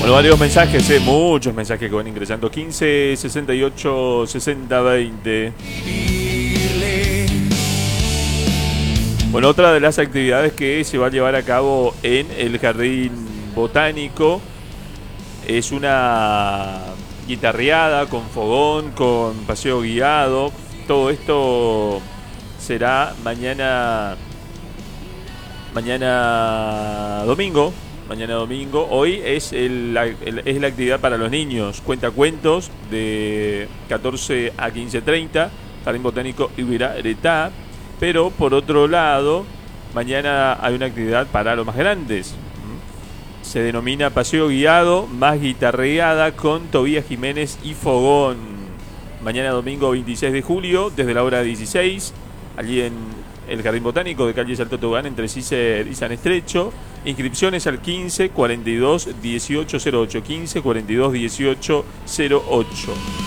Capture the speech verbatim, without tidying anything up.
Bueno, varios mensajes, eh, muchos mensajes que van ingresando. quince, sesenta y ocho, sesenta, veinte. Bueno, otra de las actividades que se va a llevar a cabo en el Jardín Botánico es una guitarreada con fogón, con paseo guiado. Todo esto será mañana, mañana domingo. Mañana domingo. Hoy es, el, el, es la actividad para los niños. Cuentacuentos de catorce a quince treinta. Jardín Botánico Ibiraretá. Pero por otro lado, mañana hay una actividad para los más grandes. Se denomina paseo guiado más guitarreada con Tobías Jiménez y fogón. Mañana domingo veintiséis de julio, desde la hora dieciséis, allí en el Jardín Botánico de calle Salto Tobán, entre Cícer y San Estrecho. Inscripciones al quince, cuarenta y dos, dieciocho cero ocho. quince, cuarenta y dos, dieciocho cero ocho.